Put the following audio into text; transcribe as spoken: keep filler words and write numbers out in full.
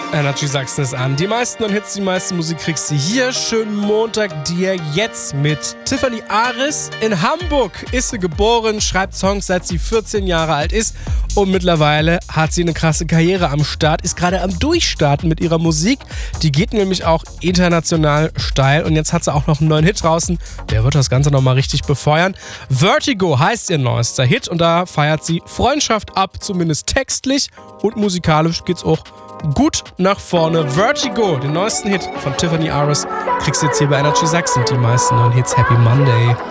Energy Sachsen ist an. Die meisten und Hits, die meiste Musik kriegst du hier. Schönen Montag dir jetzt mit Tiffany Aris. In Hamburg ist sie geboren, schreibt Songs, seit sie vierzehn Jahre alt ist. Und mittlerweile hat sie eine krasse Karriere am Start, ist gerade am Durchstarten mit ihrer Musik. Die geht nämlich auch international steil. Und jetzt hat sie auch noch einen neuen Hit draußen. Der wird das Ganze nochmal richtig befeuern. Vertigo heißt ihr neuester Hit. Und da feiert sie Freundschaft ab, zumindest textlich. Und musikalisch geht's auch gut nach vorne. Vertigo, den neuesten Hit von Tiffany Aris, kriegst du jetzt hier bei Energy Sachsen. Die meisten neuen Hits. Happy Monday.